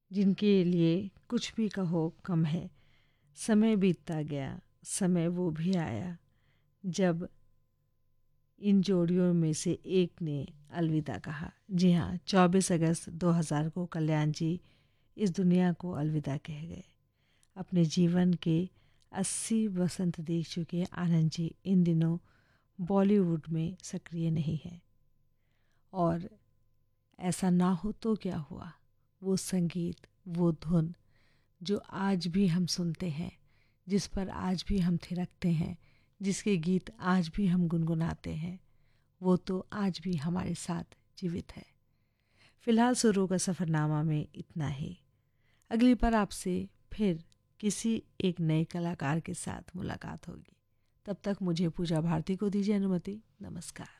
जिनके लिए कुछ भी कहो कम है। समय बीतता गया, समय वो भी आया जब इन जोड़ियों में से एक ने अलविदा कहा। जी हाँ, 24 अगस्त 2000 को कल्याण जी इस दुनिया को अलविदा कह गए। अपने जीवन के 80 वसंत देख चुके आनंद जी इन दिनों बॉलीवुड में सक्रिय नहीं है। और ऐसा ना हो तो क्या हुआ, वो संगीत, वो धुन जो आज भी हम सुनते हैं, जिस पर आज भी हम थिरकते हैं, जिसके गीत आज भी हम गुनगुनाते हैं, वो तो आज भी हमारे साथ जीवित है। फिलहाल सुरों का सफ़रनामा में इतना ही। अगली बार आपसे फिर किसी एक नए कलाकार के साथ मुलाकात होगी। तब तक मुझे पूजा भारती को दीजिए अनुमति। नमस्कार।